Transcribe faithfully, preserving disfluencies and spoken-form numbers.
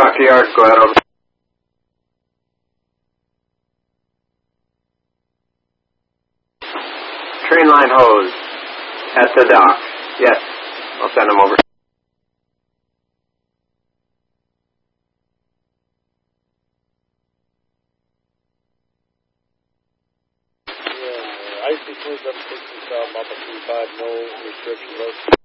Doctor Yard, go ahead over. Train line hose at the dock. Yes, I'll send them over. Yeah, I C twenty-seven sixty South, Mama three five, no restriction, no